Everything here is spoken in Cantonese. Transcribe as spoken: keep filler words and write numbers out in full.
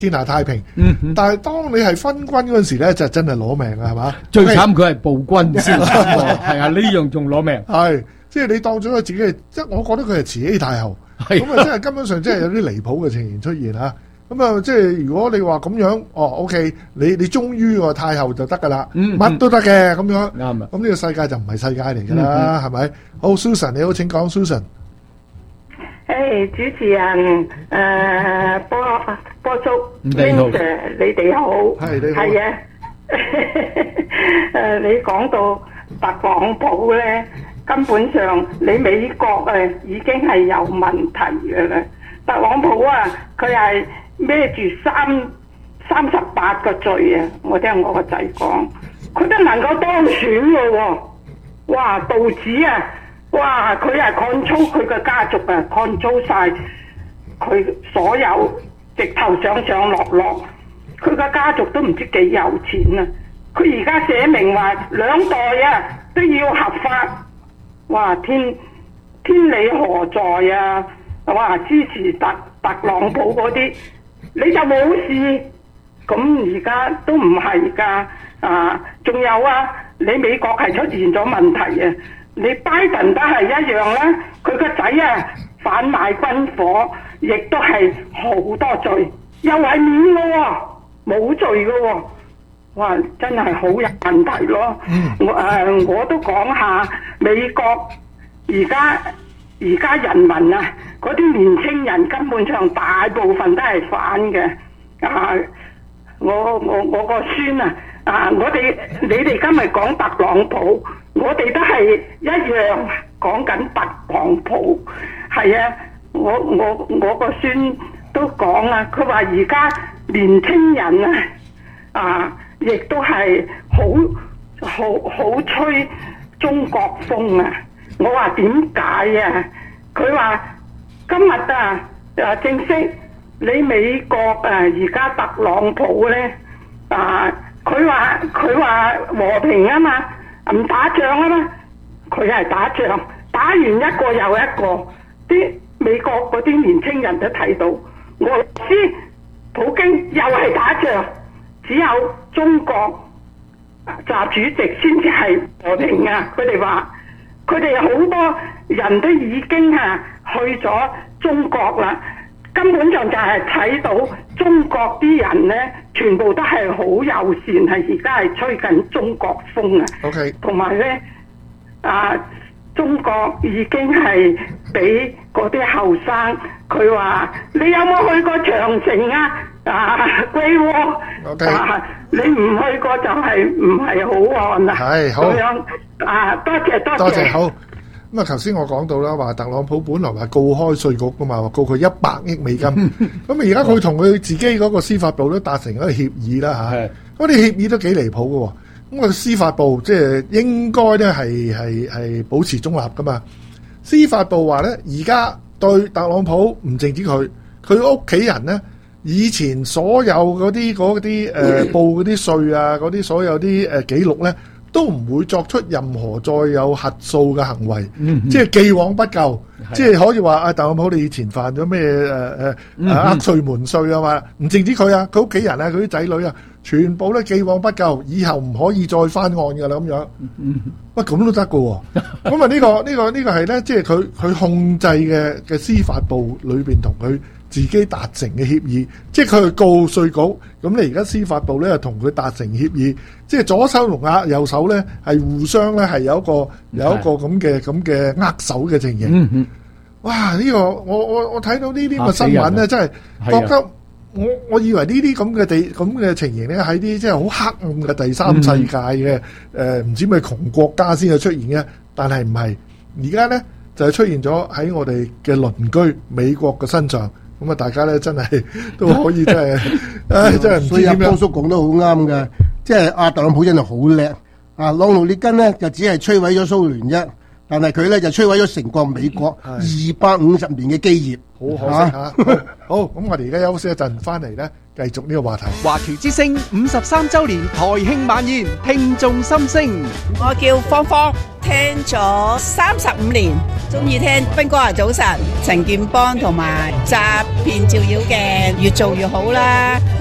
天下太平。 嗯嗯但係當你係分軍嗰陣時咧，就真係攞命啊，係嘛？ 最慘佢係暴君先慘喎，係啊，呢樣仲攞命。 係，即係你當咗佢自己係，即係我覺得佢係慈禧太后。 係咁啊，即係根本上即係有啲離譜嘅情形出現嚇。咁啊，即係如果你話咁樣，哦，OK，你你忠於個太后就得㗎啦， 嗯乜都得嘅咁樣。 啱啊！ 咁呢個世界就唔係世界嚟㗎啦，係咪？好，Susan 你好，請講 Susan。 誒，主持人誒波波叔你好 Vincent 你哋好， 係你好。 係啊。誒，你講到特朗普咧，根本上你美國誒已經係有問題㗎啦。特朗普啊，佢係孭住三三十八個罪啊！我聽我個仔講，佢都能夠當選嘅喎。哇，道指啊！哇！佢係 control 佢嘅家族啊 control 晒佢所有，直頭上上落落，佢嘅家族都唔知幾有錢啊！佢而家寫明話兩代啊都要合法，哇！天天理何在啊？哇！支持特特朗普嗰啲你就冇事，咁而家都唔係㗎啊！仲有啊，你美國係出現咗問題啊！你拜登都係一樣啦，佢個仔啊販賣軍火，亦都係好多罪，又係免嘅喎，冇罪嘅喎，哇！真係好有問題咯。 嗯、 我誒、呃、我都講下美國而家而家人民啊，嗰啲年青人根本上大部分都係反嘅啊！我我我個孫啊啊！我哋你哋今日講特朗普。我哋都係一樣講緊特朗普，係啊！我我我個孫都講啊，佢話而家年青人啊，啊，亦都係好好好吹中國風啊！我話點解啊？佢話今日啊，啊正式你美國啊，而家特朗普咧啊，佢話佢話和平啊嘛。唔打仗啊嘛，佢係打仗，打完一個又一個，啲美國嗰啲年青人都睇到，俄羅斯普京又係打仗，只有中國習主席先至係和平啊！佢哋話，佢哋好多人都已經啊去咗中國啦，根本上就係睇到中國啲人咧，全部都係好友善，係而家係吹緊中國風啊！ OK， 同埋咧啊，中國已經係俾嗰啲後生，佢話你有冇去過長城啊？啊，龜窩 OK， 啊，你唔去過就係唔係好漢啊？ 係好咁樣啊，多謝多謝。 多謝好。咁啊，頭先我講到啦，話特朗普本來話告開稅局噶嘛，話告佢一百億美金。咁而家佢同佢自己嗰個司法部都達成一個協議啦嚇。嗰啲協議都幾離譜嘅喎。咁個司法部即係應該咧係係係保持中立噶嘛。司法部話咧，而家對特朗普唔淨止佢，佢屋企人咧，以前所有嗰啲嗰啲誒報嗰啲稅啊，嗰啲所有啲誒記錄咧，都唔會作出任何再有核數嘅行為，嗯、即係既往不咎，即係可以話啊，特朗普你以前犯咗咩誒誒誒呃稅瞞稅啊嘛？唔淨止佢啊，佢屋企人啊，佢啲仔女啊，全部都既往不咎，以後唔可以再翻案㗎啦咁樣。喂，咁都得㗎喎？咁啊呢個呢、呢個呢、呢個係咧，即係佢佢控制嘅嘅司法部裏邊同佢自己達成嘅協議，即係佢去告稅局，咁你而家司法部咧就同佢達成協議，即係左手同啊右手咧係互相咧係有一個有一個咁嘅咁嘅握手嘅情形。嗯嗯、哇！呢、呢個我我我睇到呢啲咁嘅新聞咧，真係覺得我我以為呢啲咁嘅地咁嘅情形咧喺啲即係好黑暗嘅第三世界嘅誒唔知咩窮國家先有出現嘅，但係唔係而家咧就係出現咗喺我哋嘅鄰居美國嘅身上。咁啊，大家咧真係都可以真係，唉，真係唔知點樣。所以阿波叔講得好啱嘅，即係阿特朗普真係好叻。啊，朗奴列根咧就只係摧毀咗蘇聯啫，但係佢咧就摧毀咗成個美國二百五十年嘅基業。好可惜嚇。好，咁我哋而家休息一陣，翻嚟咧繼續呢個話題。 華僑之聲五十三週年台慶晚宴，聽眾心聲。 我叫芳芳，聽咗三十五年，中意聽斌哥啊早晨，陳健邦同埋集片照妖鏡，越做越好啦。